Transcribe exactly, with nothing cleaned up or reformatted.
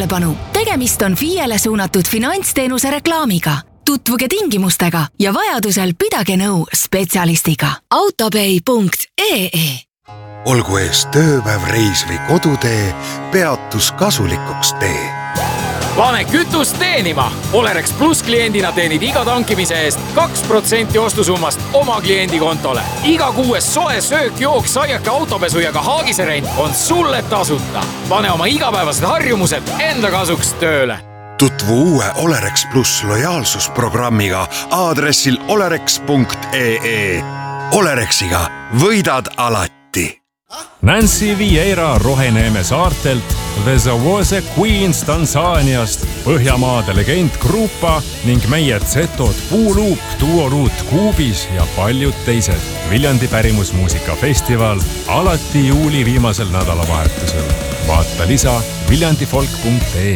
tähelepanu! Tegemist on F I E-le suunatud finantsteenuse reklaamiga. Tutvuge tingimustega ja vajadusel pidage nõu spetsialistiga. autopay punkt ee Olgu ees tööpäev, reis või kodutee, peatus kasulikuks tee. Pane kütust teenima! Olerex Plus kliendina teenid iga tankimise eest kaks protsenti ostusummast oma kliendi kontole. Iga kuues soe söök, jook, saiake, autopesu ja ka haagiserent on sulle tasuta. Pane oma igapäevased harjumused enda kasuks tööle. Tutvu uue Olerex Plus lojaalsusprogrammiga aadressil olerex punkt ee. Olerexiga võidad alati. Nancy Vieira Roheneeme saartelt, The Zawose Queens Tansaaniast, Põhjamaade legend Grupa ning meie Zetod Puuluup, Duoruut Kuubis ja paljud teised. Viljandi pärimusmuusikafestival alati juuli viimasel nädalavahetusel. Vaata lisa viljandi folk punkt ee.